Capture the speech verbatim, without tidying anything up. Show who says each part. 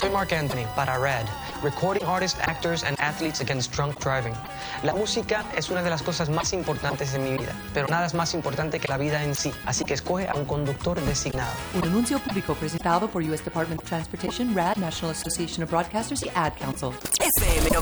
Speaker 1: Soy Mark Anthony para RAD, Recording Artists, Actors and Athletes Against Drunk Driving. La música es una de las cosas más importantes en mi vida, pero nada es más importante que la vida en sí, así que escoge a un conductor designado.
Speaker 2: Un anuncio público presentado por U S Department of Transportation, RAD, National Association of Broadcasters y Ad Council.
Speaker 3: F M